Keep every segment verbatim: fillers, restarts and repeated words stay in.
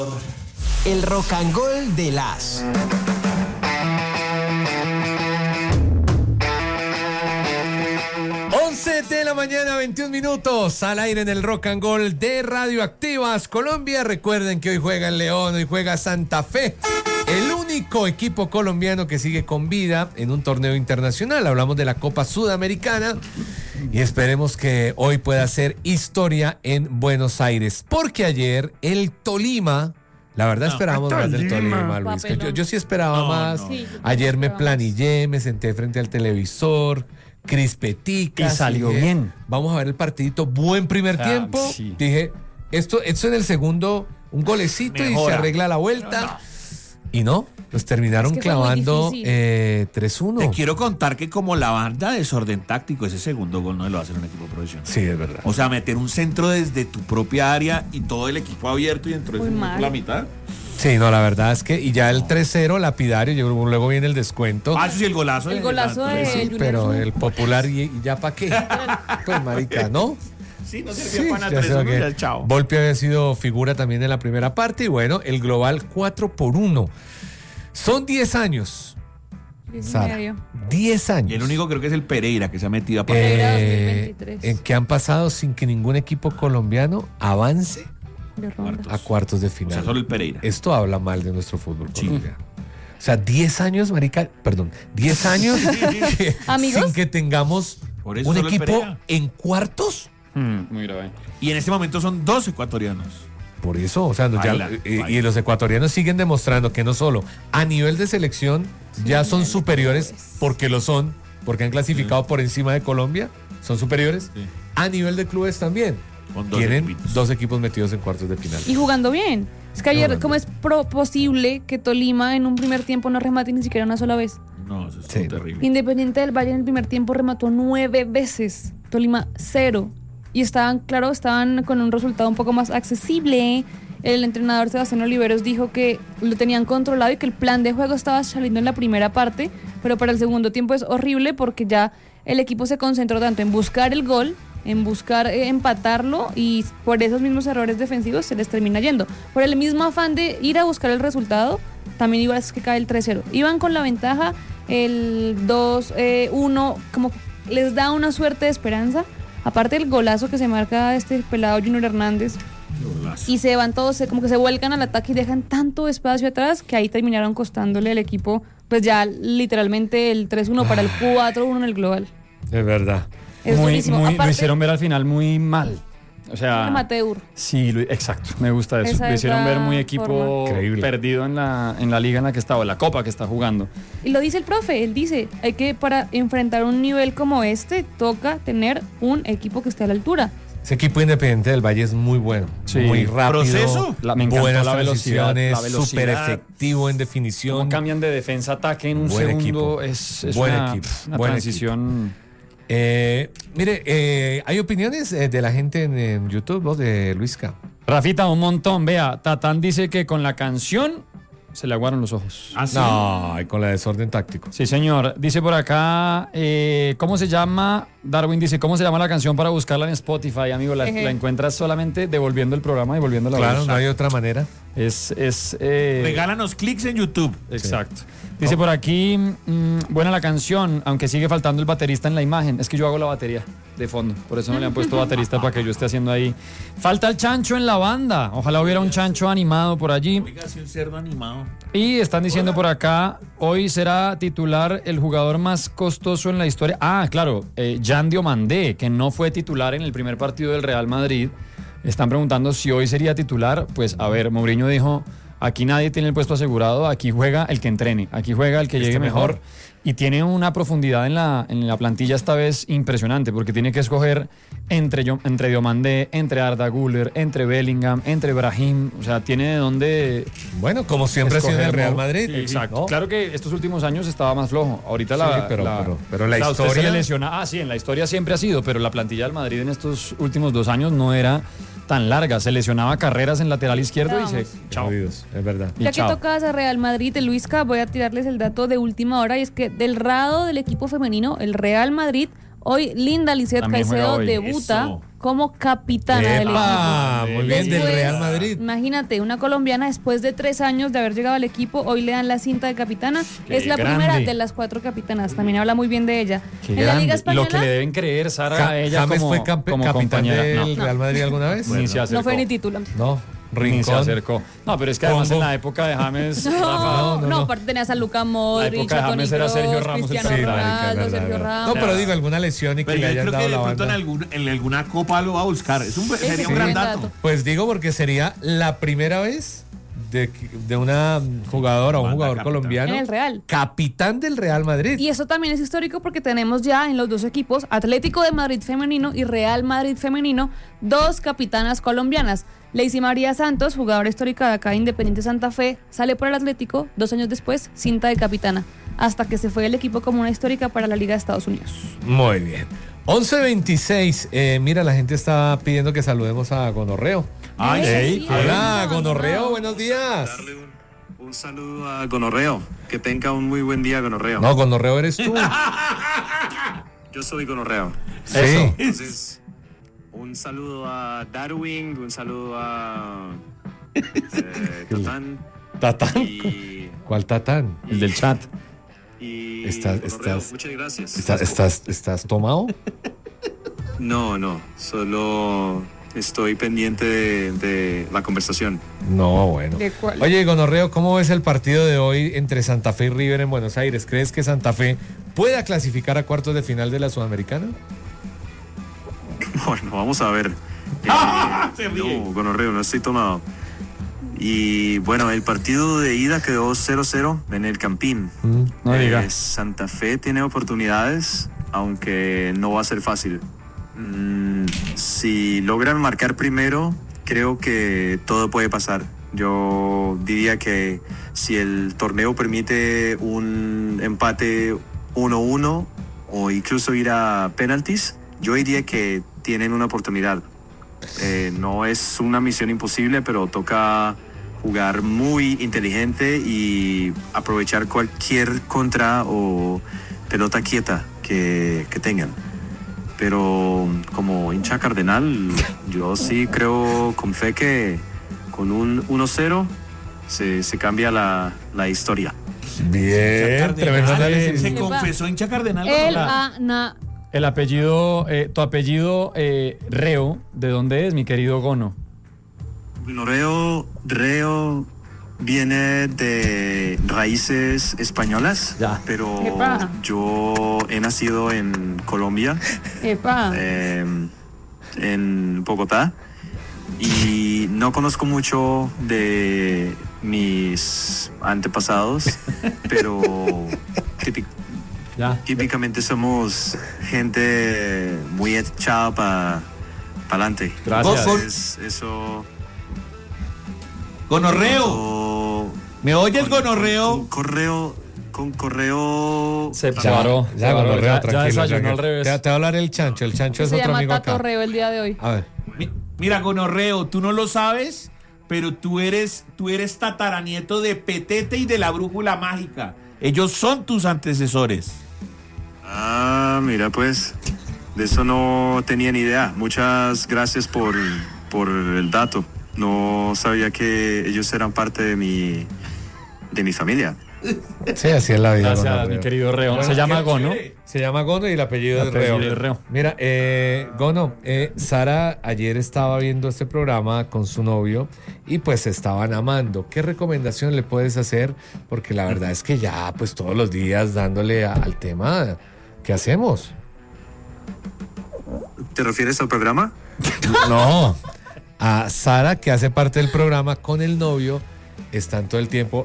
El rock and roll de las... once de la mañana, veintiún minutos, al aire en el Rock and Roll de Radioactivas Colombia. Recuerden que hoy juega el León, hoy juega Santa Fe, el único equipo colombiano que sigue con vida en un torneo internacional. Hablamos de la Copa Sudamericana y esperemos que hoy pueda hacer historia en Buenos Aires, porque ayer el Tolima... La verdad no, esperábamos más del Tolima, Luis. Yo, yo sí esperaba no, más. No. Sí, ayer me planillé, me senté frente al televisor, crispeticas. Y salió dije, bien. Vamos a ver el partidito. Buen primer ah, tiempo. Sí. Dije, esto, esto en el segundo, un golecito Mejora. y se arregla la vuelta. No. Y no, los terminaron es que clavando eh, tres uno. Te quiero contar que como la banda desorden táctico, ese segundo gol no lo hace un equipo profesional. Sí, es verdad. O sea, meter un centro desde tu propia área y todo el equipo abierto y dentro de la mitad. Sí, no, la verdad es que, y ya el tres cero lapidario, yo, luego viene el descuento. Ah, sí, el golazo. El golazo de, sí, de pero el popular, y, y ya para qué. Pues marica, ¿no? Sí, no servía sí, para nada. tres uno, ya, chao. Volpi había sido figura también en la primera parte y bueno, el global cuatro por uno. Son diez años. Sara, diez años. Y el único creo que es el Pereira que se ha metido a pasar. Eh, en que han pasado sin que ningún equipo colombiano avance a cuartos de final. O sea, solo el Pereira. Esto habla mal de nuestro fútbol sí. colombiano. O sea, diez años, marica, perdón, diez años que, sin que tengamos un equipo en cuartos. Hmm, muy grave. Y en este momento son dos ecuatorianos. Por eso, o sea, baila, ya, baila. Y los ecuatorianos siguen demostrando que no solo a nivel de selección sí, ya son superiores, porque lo son, porque han clasificado sí. por encima de Colombia, son superiores, sí. a nivel de clubes también. Con dos Tienen equipos. dos equipos metidos en cuartos de final. Y jugando bien. Es que ayer, ¿cómo es pro posible que Tolima en un primer tiempo no remate ni siquiera una sola vez? No, eso es sí. terrible. Independiente del Valle en el primer tiempo remató nueve veces. Tolima, cero. Y estaban, claro, estaban con un resultado un poco más accesible. El entrenador Sebastián Oliveros dijo que lo tenían controlado y que el plan de juego estaba saliendo en la primera parte, pero para el segundo tiempo es horrible porque ya el equipo se concentró tanto en buscar el gol, en buscar eh, empatarlo, y por esos mismos errores defensivos se les termina yendo. Por el mismo afán de ir a buscar el resultado, también iba a que cae el tres cero. Iban con la ventaja, el dos uno, eh, como les da una suerte de esperanza. Aparte del golazo que se marca este pelado Junior Hernández. Golazo. Y se van todos, se, como que se vuelcan al ataque y dejan tanto espacio atrás que ahí terminaron costándole al equipo, pues ya literalmente el tres uno para el cuatro uno en el global. Es verdad. Es muy, buenísimo. Muy, Aparte, lo hicieron ver al final muy mal. O sea, amateur. Sí, lo, exacto, me gusta eso. Esa lo hicieron ver muy equipo forma. perdido en la, en la liga en la que estaba, en la copa que está jugando. Y lo dice el profe, él dice, hay que para enfrentar un nivel como este, toca tener un equipo que esté a la altura. Ese equipo Independiente del Valle es muy bueno, sí. muy rápido, ¿Proceso? La, me encantó buenas la velocidad, súper efectivo en definición. Cómo cambian de defensa a ataque en un buen segundo, equipo. es, es buen una, equipo. una buen transición... Equipo. Eh, mire, eh, hay opiniones eh, de la gente en, en YouTube, ¿no? De Luisca. Rafita, un montón. Vea, Tatán dice que con la canción se le aguaron los ojos. ¿Ah, sí? No, y con la desorden táctico. Sí, señor. Dice por acá, eh, ¿cómo se llama? Darwin dice, ¿cómo se llama la canción para buscarla en Spotify, amigo? La, la encuentras solamente devolviendo el programa y volviendo la Claro, voz. no hay otra manera. Es, es eh... Regálanos clics en YouTube. Exacto. Sí. Dice por aquí, mmm, buena la canción, aunque sigue faltando el baterista en la imagen. Es que yo hago la batería de fondo, por eso no le han puesto baterista para que yo esté haciendo ahí. Falta el chancho en la banda. Ojalá hubiera un chancho animado por allí. Oiga, si un cerdo animado. Y están diciendo por acá, hoy será titular el jugador más costoso en la historia. Ah, claro, eh, Jan Diomandé, que no fue titular en el primer partido del Real Madrid. Están preguntando si hoy sería titular. Pues a ver, Mourinho dijo, aquí nadie tiene el puesto asegurado, aquí juega el que entrene, aquí juega el que llegue mejor. mejor. Y tiene una profundidad en la, en la plantilla esta vez impresionante, porque tiene que escoger entre, entre Diomandé, entre Arda Güler, entre Bellingham, entre Brahim. O sea, tiene de dónde... Bueno, como siempre ha sido en el Real Madrid. Sí, exacto. ¿No? Claro que estos últimos años estaba más flojo. Ahorita la... Sí, pero, la, pero, pero la, la historia... Se le lesiona. Ah, sí, en la historia siempre ha sido, pero la plantilla del Madrid en estos últimos dos años no era tan larga. Se lesionaba Carreras en lateral izquierdo Vamos. y se... Chao. Es verdad. Ya que tocas a Real Madrid, de Luisca, voy a tirarles el dato de última hora, y es que del lado del equipo femenino, el Real Madrid, hoy Linda Lisset Caicedo debuta Eso. como capitana del equipo. ¡Epa! Muy bien, del Después, Real Madrid. Imagínate, una colombiana después de tres años de haber llegado al equipo, hoy le dan la cinta de capitana. Qué Es la grande. primera de las cuatro capitanas. También habla muy bien de ella. Qué en la grande. Liga Lo Española que le deben creer, Sara, Ja- a ella ¿James como, fue campe- como capitán compañera. del No, Real Madrid alguna vez? ni se acercó. no fue ni título. No. Ni se Rincón. acercó. No, pero es que además Combo. en la época de James, No, Rafa, no, no, no. aparte tenías a Luka Modric, época de a Toni James era Sergio Kroos, Ramos el Cristiano capitán. Ronaldo, verdad, Sergio verdad. Ramos. No, pero digo, alguna lesión y que Pero le yo hayan creo dado que de la pronto en, banda. algún, en alguna copa lo va a buscar. Es un, Ese sería es un gran buen dato. dato. Pues digo porque sería la primera vez de, de una jugadora o un Banda jugador capitán. colombiano En el Real. capitán del Real Madrid. Y eso también es histórico porque tenemos ya en los dos equipos, Atlético de Madrid femenino y Real Madrid femenino, dos capitanas colombianas. Lacey María Santos, jugadora histórica de acá de Independiente Santa Fe, sale por el Atlético, dos años después, cinta de capitana, hasta que se fue el equipo como una histórica para la Liga de Estados Unidos. Muy bien. once veintiséis. Eh, mira, la gente está pidiendo que saludemos a Gonorreo. Ay, Eh, hey, sí, Hola, no, Gonorreo, no. buenos días. Darle un, un saludo a Gonorreo. Que tenga un muy buen día, Gonorreo. No, Gonorreo eres tú. Yo soy Gonorreo. Sí. Entonces, un saludo a Darwin, un saludo a eh, Tatán Tatán. y, ¿Cuál Tatán? el del chat. y Estás- Gonorreo. estás- Muchas gracias. ¿Estás, estás, estás tomado? No, no, solo estoy pendiente de, de la conversación. No, bueno. ¿De cuál? Oye, Gonorreo, ¿cómo ves el partido de hoy entre Santa Fe y River en Buenos Aires? ¿Crees que Santa Fe pueda clasificar a cuartos de final de la Sudamericana? Bueno, vamos a ver. Se Eh, ríe. no, Gonorreo, no estoy tomado. Y bueno, el partido de ida quedó cero cero en el Campín. Mm. No Eh, diga. Santa Fe tiene oportunidades, aunque no va a ser fácil. Mm, si logran marcar primero, creo que todo puede pasar. Yo diría que si el torneo permite un empate uno uno o incluso ir a penaltis, yo diría que tienen una oportunidad. Eh, no es una misión imposible, pero toca jugar muy inteligente y aprovechar cualquier contra o pelota quieta que, que tengan. Pero como hincha cardenal, yo sí creo con fe que con un uno cero se, se cambia la, la historia. Bien, Cardenal, tremendo análisis. Se confesó hincha cardenal. El Hola. Ana. El apellido, eh, tu apellido eh, Reo, ¿de dónde es, mi querido Gono? Bueno, Reo, Reo viene de raíces españolas, Ya. pero Epa. yo he nacido en Colombia, Epa. eh, en Bogotá, y no conozco mucho de mis antepasados, pero típic- Ya. típicamente somos gente muy echada para adelante. Gracias. Entonces, eso... Gonorreo. Eso- ¿Me oyes, con- Gonorreo? Con, correo, con correo. Se Ya, paró. ya, se paró, Gonorreo, ya- ya tranquilo. desayunó ya al que- revés. Te, te va a hablar el chancho. El chancho es Se otro llama amigo Tato acá. Reo el día de hoy. A ver. Mi- Mira, Gonorreo, tú no lo sabes, pero tú eres, tú eres tataranieto de Petete y de la Brújula Mágica. Ellos son tus antecesores. Ah, mira, pues. De eso no tenía ni idea. Muchas gracias por, por el dato. No sabía que ellos eran parte de mi, de mi familia. Sí, así es la vida. Gracias, Gonorreo. mi querido Reo. Bueno, Se llama qué Gono. Se llama Gono y el apellido El es Reo. apellido es Reo. Mira, eh, Gono, eh, Sara ayer estaba viendo este programa con su novio y pues se estaban amando. ¿Qué recomendación le puedes hacer? Porque la verdad es que ya pues todos los días dándole a- al tema, ¿qué hacemos? ¿Te refieres al programa? No, a Sara que hace parte del programa con el novio, están todo el tiempo...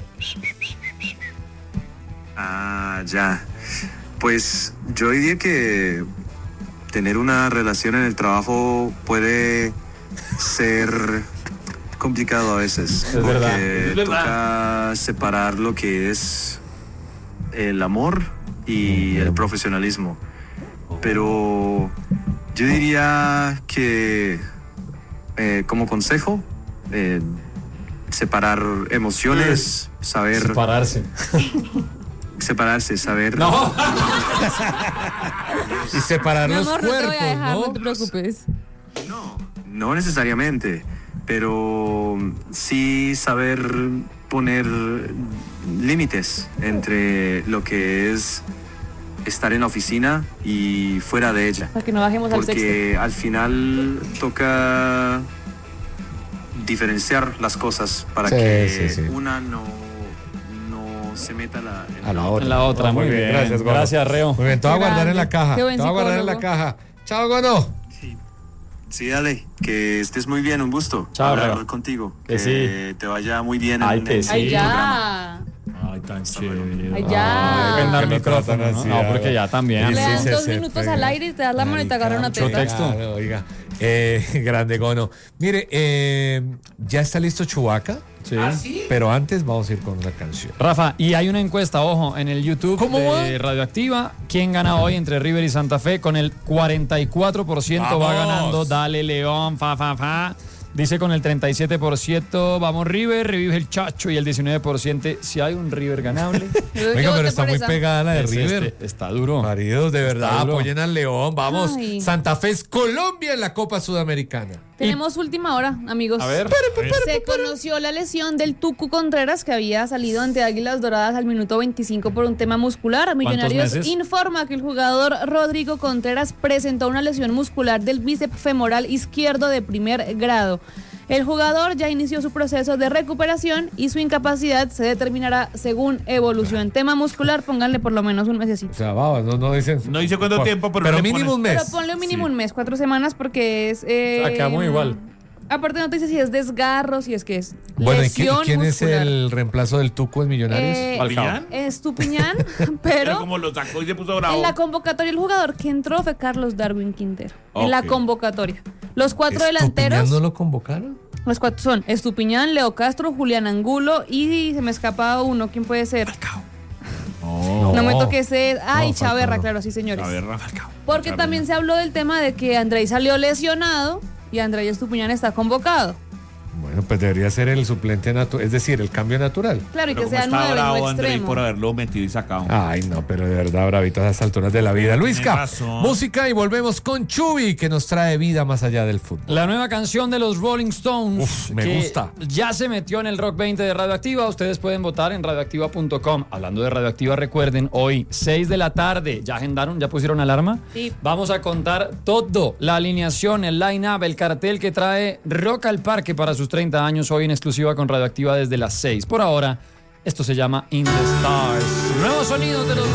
Ah, ya. Pues yo diría que tener una relación en el trabajo puede ser complicado a veces. Es porque verdad, es verdad. toca separar lo que es el amor y el profesionalismo. Pero yo diría que eh, como consejo, eh, separar emociones, saber Separarse. separarse, saber Y separar Mi los amor, no te voy cuerpos, a dejar, no, ¿no? te preocupes. No, no necesariamente, pero sí saber poner límites entre lo que es estar en la oficina y fuera de ella. Para que no bajemos al sexto. Porque al final toca diferenciar las cosas para Sí, que sí, sí. una no, no se meta la, en A la otra. En la otra, Oh, muy bien. Gracias, Gono. Gracias, Reo. Muy bien, te voy a Qué guardar en la grande. caja. Qué Te buen voy a guardar en la psicólogo. caja. Chao, Gono. Sí. Sí, dale, que estés muy bien, un gusto Chao, hablar Reo. contigo. Que Que sí. te vaya muy bien Ay, en, que en sí. el Ay, programa. ya. Ay, tan chévere. Ay, ya. Ay, vendar Que no micrófono, tratan ¿no? así, No, ah, porque ya también. Sí, Le sí, das se- dos se minutos pega. al aire y te das la mano y te agarra una mucho teta. texto. Claro, oiga. Eh, grande Gono. Mire, eh, ya está listo Chewbacca, Sí. pero antes vamos a ir con una canción. Rafa, y hay una encuesta, ojo, en el YouTube ¿Cómo de va? Radioactiva. ¿Quién gana hoy entre River y Santa Fe? Con el cuarenta y cuatro por ciento va ¡Vamos! ganando. Dale, León, fa, fa, fa. Dice con el treinta y siete por ciento, vamos River, revive el Chacho. Y el diecinueve por ciento, si hay un River ganable. Yo Oiga, voté pero está por muy esa. pegada la de es River. este, está duro. Maridos, de verdad, duro. apoyen al León. Vamos. Ay. Santa Fe es Colombia en la Copa Sudamericana. Tenemos última hora, amigos. A ver. Se conoció la lesión del Tucu Contreras, que había salido ante Águilas Doradas al minuto veinticinco por un tema muscular. Millonarios meses? informa que el jugador Rodrigo Contreras presentó una lesión muscular del bíceps femoral izquierdo de primer grado. El jugador ya inició su proceso de recuperación y su incapacidad se determinará según evolución. Tema muscular, pónganle por lo menos un O mesecito. sea, vamos, no, no dicen. No dice cuánto tiempo, pero pero le mínimo ponen- un mes. Pero ponle un mínimo Sí. un mes, cuatro semanas, porque es... Eh, O sea, queda muy igual. Aparte no te dice si es desgarro, si es que es Bueno, ¿y qui- lesión quién es muscular. el reemplazo del Tuco en Millonarios? Eh, Falcao. ¿Piñán? Estupiñán, Pero pero como lo sacó y se puso bravo. en la convocatoria el jugador que entró fue Carlos Darwin Quintero. En la Ok. convocatoria. Los cuatro ¿Estupiñán delanteros, no lo convocaron? los cuatro son Estupiñán, Leo Castro, Julián Angulo y se me escapa uno, ¿quién puede ser? Oh, No, me toque ese. Ay, No, Falcao Chaverra, no. claro, sí, señores. a ver, Rafa. Porque también se habló del tema de que Andrei salió lesionado y Andrei Estupiñán está convocado. Bueno, pues debería ser el suplente natural, es decir, el cambio natural. Claro, y Pero que como sea está nueve, bravo no Andrei extremo. por haberlo metido y sacado. Ay, no, pero de verdad, bravito a estas alturas de la vida. Tiene Luisca, razón. música y volvemos con Chubi, que nos trae vida más allá del fútbol. La nueva canción de los Rolling Stones. Uf, me que gusta. Ya se metió en el Rock veinte de Radioactiva. Ustedes pueden votar en radioactiva punto com. Hablando de Radioactiva, recuerden, hoy, seis de la tarde. ¿Ya agendaron? ¿Ya pusieron alarma? Sí. Vamos a contar todo. La alineación, el line-up, el cartel que trae Rock al Parque para sus treinta años. Hoy en exclusiva con Radioactiva desde las seis. Por ahora, esto se llama In the Stars. Nuevos sonidos de los